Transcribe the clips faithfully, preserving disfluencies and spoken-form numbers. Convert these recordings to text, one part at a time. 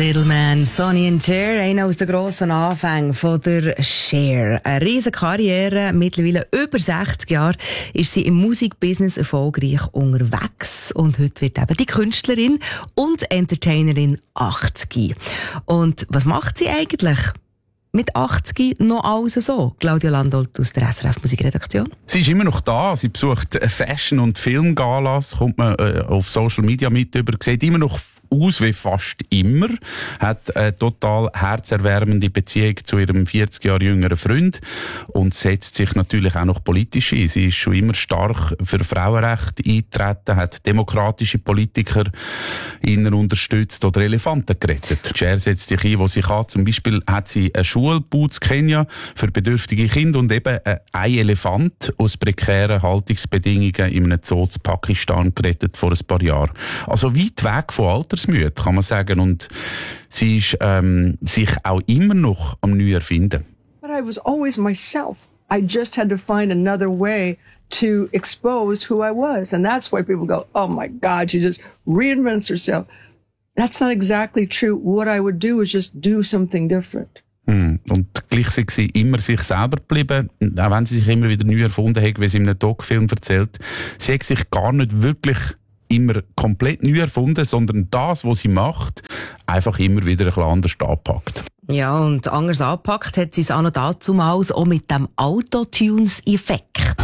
Little Man, Sonny and Cher, einer aus den grossen Anfängen von der Cher. Eine riesige Karriere, mittlerweile über sechzig Jahre ist sie im Musikbusiness erfolgreich unterwegs und heute wird eben die Künstlerin und Entertainerin achtzig. Und was macht sie eigentlich mit achtzig noch alles so? Claudia Landolt aus der S R F Musikredaktion. Sie ist immer noch da. Sie besucht Fashion- und Filmgalas, kommt man äh, auf Social Media mit über, sieht immer noch aus wie fast immer, hat eine total herzerwärmende Beziehung zu ihrem vierzig Jahre jüngeren Freund und setzt sich natürlich auch noch politisch ein. Sie ist schon immer stark für Frauenrechte eingetreten, hat demokratische Politiker innen unterstützt oder Elefanten gerettet. Cher setzt sich ein, wo sie kann. Zum Beispiel hat sie eine Schulbau in Kenia für bedürftige Kinder und eben ein Elefant aus prekären Haltungsbedingungen in einem Zoo in Pakistan gerettet vor ein paar Jahren. Also weit weg von Altersmüde, kann man sagen. Und sie ist ähm, sich auch immer noch am neu erfinden. But I was always myself. I just had to find another way to expose who I was. And that's why people go, oh my God, she just reinvents herself. That's not exactly true. What I would do is just do something different. Mm. Und gleich sind sie immer sich selber geblieben, auch wenn sie sich immer wieder neu erfunden hat, wie sie in einem Doc-Film erzählt. Sie hat sich gar nicht wirklich immer komplett neu erfunden, sondern das, was sie macht, einfach immer wieder ein bisschen anders anpackt. Ja, und anders anpackt hat sie es auch noch dazumals auch mit dem Autotunes-Effekt.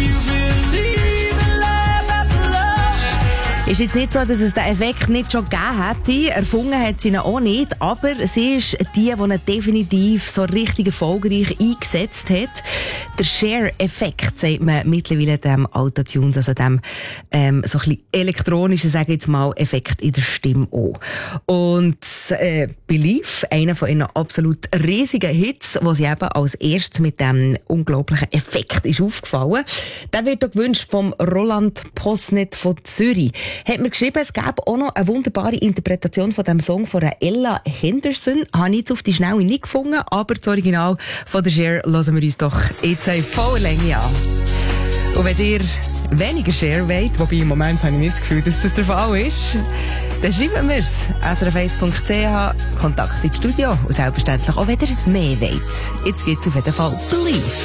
Ist jetzt nicht so, dass es den Effekt nicht schon gegeben hätte. Erfunden hat sie ihn auch nicht. Aber sie ist die, die ihn definitiv so richtig erfolgreich eingesetzt hat. Der Cher-Effekt, sagt man mittlerweile dem Autotunes, also dem ähm, so ein bisschen elektronischen, sage ich jetzt mal, Effekt in der Stimme auch. Und äh, Believe, einer von ihren absolut riesigen Hits, wo sie eben als erstes mit dem unglaublichen Effekt ist aufgefallen, der wird auch gewünscht vom Roland Posnet von Zürich. Hat mir geschrieben, es gäbe auch noch eine wunderbare Interpretation von dem Song von Ella Henderson. Habe ich jetzt auf die Schnelle nicht gefunden, aber das Original von der Cher hören wir uns doch jetzt in voller Länge an. Und wenn ihr weniger Cher wollt, wobei im Moment habe ich nicht das Gefühl, dass das der Fall ist, dann schreiben wir es. S R F eins Punkt C H, Kontakt ins Studio und selbstverständlich auch, wenn ihr mehr wollt. Jetzt geht's auf jeden Fall Believe.